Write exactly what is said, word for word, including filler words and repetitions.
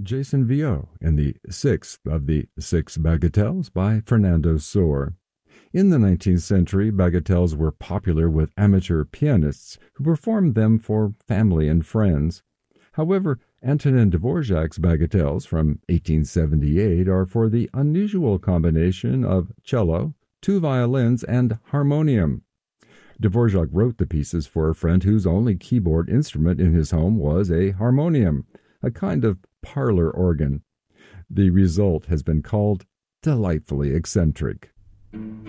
Jason Viau in the sixth of the Six Bagatelles by Fernando Sor. In the nineteenth century, bagatelles were popular with amateur pianists who performed them for family and friends. However, Antonin Dvorak's bagatelles from eighteen seventy-eight are for the unusual combination of cello, two violins, and harmonium. Dvorak wrote the pieces for a friend whose only keyboard instrument in his home was a harmonium, a kind of parlor organ. The result has been called delightfully eccentric.